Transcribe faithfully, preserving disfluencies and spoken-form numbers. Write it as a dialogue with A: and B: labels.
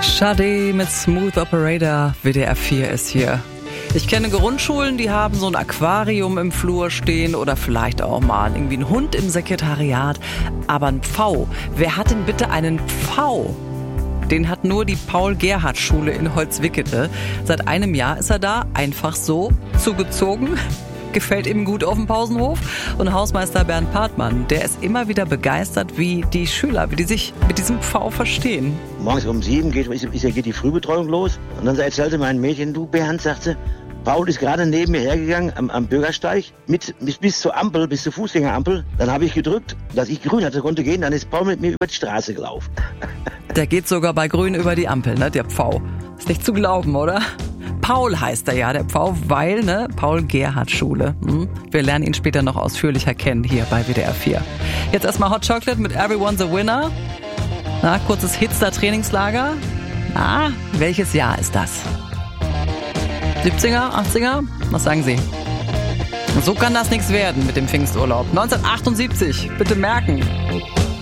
A: Sade mit Smooth Operator, W D R vier ist hier. Ich kenne Grundschulen, die haben so ein Aquarium im Flur stehen oder vielleicht auch mal irgendwie einen Hund im Sekretariat. Aber ein Pfau, wer hat denn bitte einen Pfau? Den hat nur die Paul-Gerhardt-Schule in Holzwickede. Seit einem Jahr ist er da, einfach so, zugezogen. Gefällt ihm gut auf dem Pausenhof. Und Hausmeister Bernd Partmann, der ist immer wieder begeistert, wie die Schüler, wie die sich mit diesem Pfau verstehen.
B: Morgens um sieben geht, ist, ist, geht die Frühbetreuung los. Und dann erzählte mein Mädchen, du Bernd, sagte, Paul ist gerade neben mir hergegangen am, am Bürgersteig mit, bis, bis zur Ampel, bis zur Fußgängerampel. Dann habe ich gedrückt, dass ich grün hatte, konnte gehen. Dann ist Paul mit mir über die Straße gelaufen.
A: Der geht sogar bei grün über die Ampel, ne, der Pfau. Ist nicht zu glauben, oder? Paul heißt er ja, der Pfau, weil, ne, Paul-Gerhardt-Schule. Hm? Wir lernen ihn später noch ausführlicher kennen hier bei W D R vier. Jetzt erstmal Hot Chocolate mit Everyone's a Winner. Na, kurzes Hitster-Trainingslager. Na, welches Jahr ist das? siebziger, achtziger? Was sagen Sie? So kann das nichts werden mit dem Pfingsturlaub. neunzehnhundertachtundsiebzig, bitte merken.